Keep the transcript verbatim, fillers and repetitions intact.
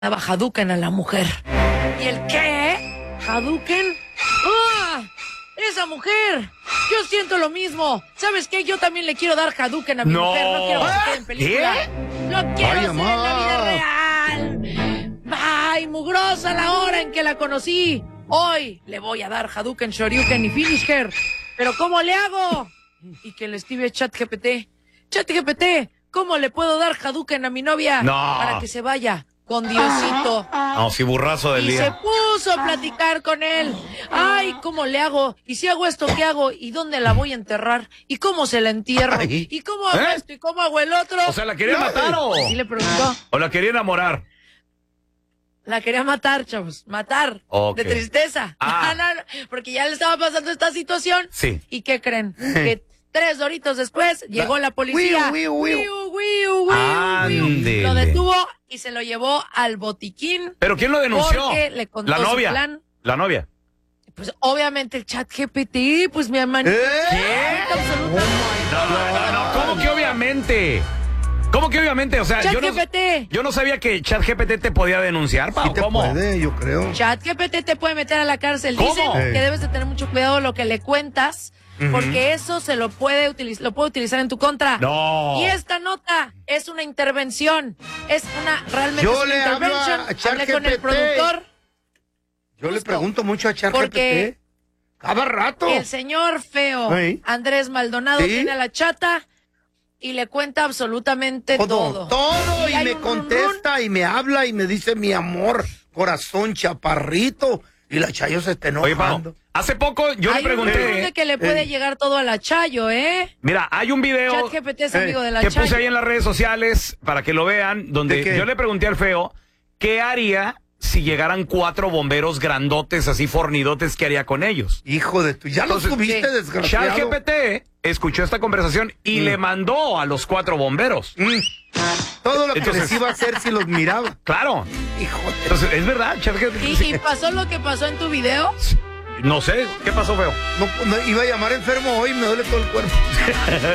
daba Hadouken a la mujer. ¿Y el qué? ¿Hadouken? ¡Ah! ¡Esa mujer! Yo siento lo mismo. ¿Sabes qué? Yo también le quiero dar Hadouken a mi no. mujer. No quiero que se quede en película. ¿Qué? Lo quiero Ay, hacer amá. en la vida real. ¡Ay, mugrosa la hora en que la conocí! Hoy le voy a dar Hadouken, Shoryuken y Finish Her. ¿Pero cómo le hago? Y que le escribe ChatGPT. ChatGPT, ¿cómo le puedo dar Hadouken a mi novia? No. Para que se vaya con Diosito. No, sí, burrazo del Y se día. puso a platicar con él. Ay, ¿cómo le hago? ¿Y si hago esto, qué hago? ¿Y dónde la voy a enterrar? ¿Y cómo se la entierro? Ay. ¿Y cómo hago ¿Eh? esto? ¿Y cómo hago el otro? O sea, ¿la quería matar o...? Así le preguntó. ¿O la quería enamorar? La quería matar, chavos. Matar. Ok. De tristeza. Ah. No, no, porque ya le estaba pasando esta situación. Sí. ¿Y qué creen? Que tres doritos después llegó la policía. Wiu, wiu, wiu. Wiu, wiu, wiu, Ándele. wiu. Lo detuvo y se lo llevó al botiquín. ¿Pero quién lo denunció? Porque le contó La su novia. plan. La novia. Pues obviamente el chat G P T, pues mi hermanito. ¿Eh? Absolutamente. No, no, no, ¿cómo que obviamente? ¿Cómo que obviamente? O sea, yo no, ChatGPT. yo no sabía que ChatGPT te podía denunciar, Pau. Sí te ¿Cómo? puede, yo creo. ChatGPT te puede meter a la cárcel. ¿Cómo? Dicen Eh. que debes de tener mucho cuidado lo que le cuentas, porque eso se lo puede utilizar, lo puede utilizar en tu contra. No. Y esta nota es una intervención, es una realmente Yo es una le hablo intervention. a Hablé con el ChatGPT. productor. Yo le Justo. pregunto mucho a Porque- ChatGPT. Cada rato. El señor feo Sí. Andrés Maldonado Sí. tiene a la chata y le cuenta absolutamente todo. Todo, todo, y, hay me un contesta y me habla y me dice mi amor, corazón chaparrito, y la Chayo se está Oye, Pau, enojando. hace poco yo Hay le un rumor pregunté... de que le puede Eh. llegar todo a la Chayo, ¿eh? Mira, hay un video ChatGPT es eh, amigo de la que Chayo. puse ahí en las redes sociales para que lo vean, donde ¿De qué? yo le pregunté al feo qué haría si llegaran cuatro bomberos grandotes, así fornidotes, ¿qué haría con ellos? Hijo de tu, ya lo Entonces, subiste, sí. desgraciado. ChatGPT escuchó esta conversación y Mm. le mandó a los cuatro bomberos. Mm. Todo lo que Entonces- les iba a hacer si los miraba. Claro. Hijo de... Entonces, ¿es verdad? ChatGPT? ¿Y, y pasó lo que pasó en tu video? No sé, ¿qué pasó, feo? No, me iba a llamar enfermo hoy, me duele todo el cuerpo.